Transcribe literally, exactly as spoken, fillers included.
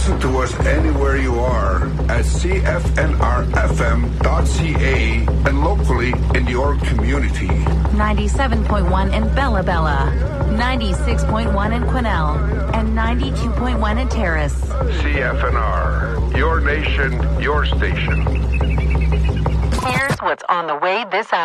Listen to us anywhere you are at C F N R F M dot C A and locally in your community. ninety-seven point one in Bella Bella, ninety-six point one in Quesnel, and ninety-two point one in Terrace. C F N R, your nation, your station. Here's what's on the way this hour.